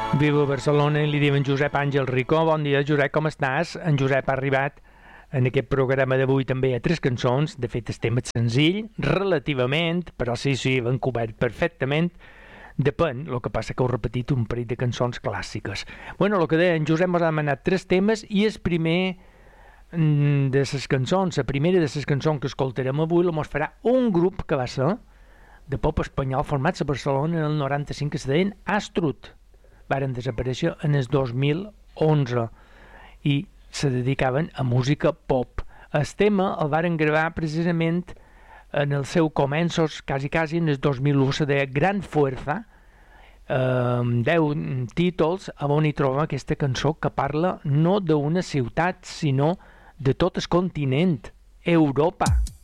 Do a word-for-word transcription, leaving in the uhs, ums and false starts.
Viva Barcelona, li diuen Josep Àngel Ricó. Bon dia, Josep, com estàs? En Josep ha arribat en aquest programa d'avui també a tres cançons. De fet, el tema és senzill, relativament, però sí, sí, ben cobert perfectament. Depèn, el que passa que heu repetit un parell de cançons clàssiques. Bueno, el que deia, en Josep m'ha demanat tres temes i el primer de les cançons, la primera de les cançons que escoltarem avui la mos farà un grup que va ser de pop espanyol formats a Barcelona en el noranta-cinc que se deien Astrut. Varen desaparèixer en el dos mil onze i se dedicaven a música pop. El tema el varen gravar precisament en els seus començos, quasi, quasi en el dos mil u, se deia Gran Fuerza, amb deu títols, on hi trobem aquesta cançó que parla no d'una ciutat, sinó de tot el continent, Europa.